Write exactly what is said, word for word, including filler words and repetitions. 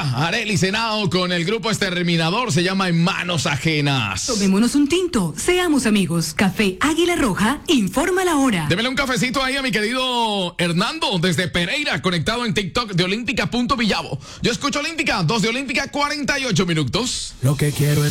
Colombia. Arely Senao con el grupo Exterminador, se llama En Manos Ajenas. Tomémonos un tinto, seamos amigos. Café Águila Roja, informa la hora. Démele un cafecito ahí a mi querido Hernando desde Pereira, conectado en TikTok de Olímpica punto Villavo. Yo escucho Olímpica, dos de Olímpica, cuarenta y ocho minutos. Lo que quiero es